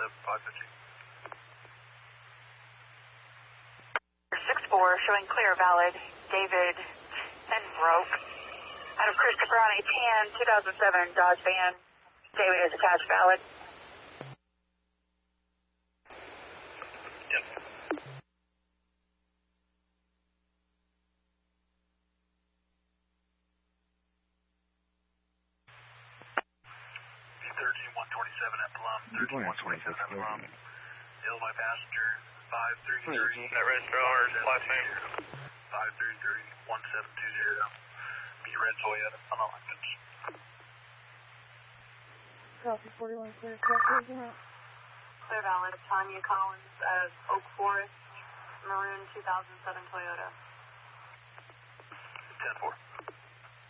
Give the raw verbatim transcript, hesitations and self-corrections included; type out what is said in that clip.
seven five fifty. six four, showing clear, valid. David Enbroke. Out of Christopher on a tan, two thousand seven Dodge van. David is attached, valid. Yep. thirteen one twenty-seven at Plum. thirteen one twenty-seven at Plum. Illinois passenger, five three three. That register ours, last name. five three three one seven two zero. Be red Toyota on all engines. Copy forty-one clear, clear out. Clear, valid. Tanya Collins of Oak Forest, maroon two thousand seven Toyota. ten four.